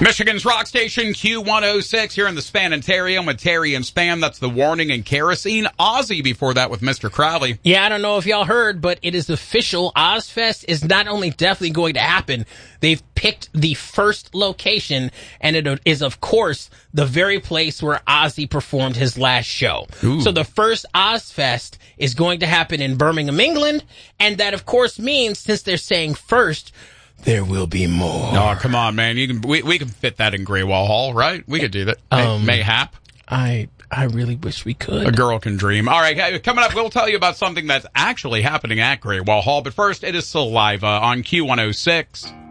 Michigan's rock station Q106 here in the Spanitarium with Terry and Spam. That's the Warning and Kerosene. Ozzy before that with Mr. Crowley. Yeah, I don't know if y'all heard, but it is official. Ozfest is not only definitely going to happen, they've picked the first location, and it is, of course, the very place where Ozzy performed his last show. Ooh. So the first Ozfest is going to happen in Birmingham, England, and that, of course, means, since they're saying first, there will be more. Oh, come on, man. We can fit that in Greywall Hall, right? We could do that. Mayhap. I really wish we could. A girl can dream. All right, coming up, we'll tell you about something that's actually happening at Greywall Hall. But first, it is Saliva on Q106.